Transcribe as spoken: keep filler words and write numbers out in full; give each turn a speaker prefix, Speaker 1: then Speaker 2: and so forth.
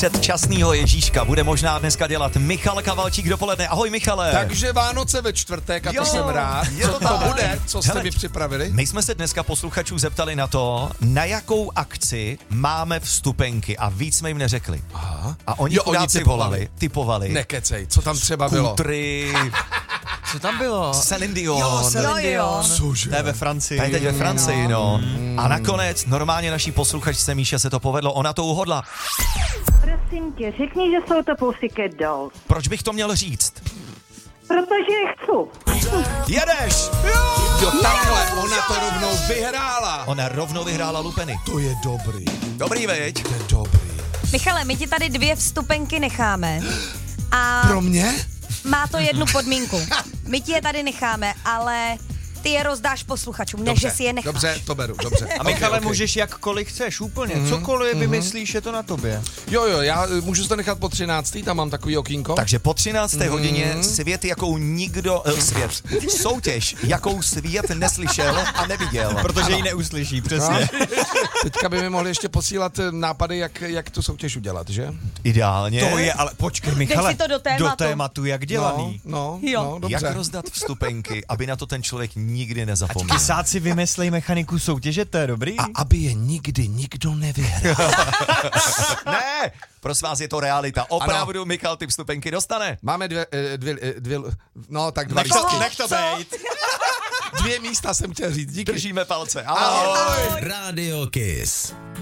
Speaker 1: předčasného Ježíška bude možná dneska dělat Michal Kavalčík dopoledne. Ahoj Michale.
Speaker 2: Takže Vánoce ve čtvrtek a
Speaker 1: Jo,
Speaker 2: to jsem rád.
Speaker 1: je to
Speaker 2: Co to
Speaker 1: tak.
Speaker 2: bude? Co jste
Speaker 1: Hele,
Speaker 2: mi připravili?
Speaker 1: My jsme se dneska posluchačů zeptali na to, na jakou akci máme vstupenky a víc jsme jim neřekli.
Speaker 2: Aha.
Speaker 1: A oni
Speaker 2: Jo, oni
Speaker 1: chudáci
Speaker 2: typovali.
Speaker 1: volali, typovali.
Speaker 2: Nekecej, co tam třeba bylo?
Speaker 1: Kutry,
Speaker 3: Co tam bylo?
Speaker 1: Celine Dion.
Speaker 3: Jo, Celine Dion.
Speaker 2: Cože?
Speaker 3: To je ve Francii.
Speaker 1: To je teď ve Francii, no. A nakonec normálně naší posluchačce Míše se to povedlo, ona to uhodla.
Speaker 4: Prosím tě, řekni, že jsou to Pussycat Dolls.
Speaker 1: Proč bych to měl říct?
Speaker 4: Protože je chci.
Speaker 1: Jedeš!
Speaker 2: Jo, takhle, ona to rovnou vyhrála.
Speaker 1: Ona rovnou vyhrála lupeny.
Speaker 2: To je dobrý,
Speaker 1: Dobrý, veď?
Speaker 2: to je dobrý.
Speaker 5: Michale, my ti tady dvě vstupenky necháme. A
Speaker 2: Pro mě?
Speaker 5: má to jednu podmínku. My ti je tady necháme, ale ty je rozdáš posluchačům, než že si je necháš.
Speaker 2: dobře, to beru, dobře.
Speaker 3: A Michale,
Speaker 2: okay, okay.
Speaker 3: můžeš jakkoliv chceš, úplně. Mm-hmm. Cokoliv vymyslíš, je to na tobě.
Speaker 2: Jo, jo, já eh, můžu to nechat po třináctý, tam mám takový okýnko.
Speaker 1: Takže po třinácté hodině svět, jakou nikdo, eh, svět, soutěž, jakou svět neslyšel a neviděl.
Speaker 3: Protože ji neuslyší, přesně.
Speaker 2: Teďka by mi mohli ještě posílat eh, nápady, jak, jak tu soutěž udělat, že?
Speaker 1: Ideálně.
Speaker 3: To je, ale počkej, Michale,
Speaker 5: si to do tématu.
Speaker 3: do tématu, jak dělaný.
Speaker 2: No, no,
Speaker 5: Jo.
Speaker 2: no, dobře.
Speaker 1: Jak rozdat vstupenky, aby na to ten člověk nikdy nezapomněl.
Speaker 3: Kysáci vymyslej mechaniku soutěže, to je dobrý.
Speaker 2: A aby je nikdy nikdo nevyhrál.
Speaker 1: Ne, prosím vás, je to realita. Opravdu Michal ty vstupenky dostane.
Speaker 2: Máme dvě, eh, dvě, eh, dvě, no tak dva
Speaker 3: Nech to,
Speaker 2: lístky.
Speaker 3: nech to bejt.
Speaker 2: Dvě místa jsem chtěl říct, díky.
Speaker 1: Držíme palce. Ahoj.
Speaker 2: Ahoj.
Speaker 6: Radio Kiss.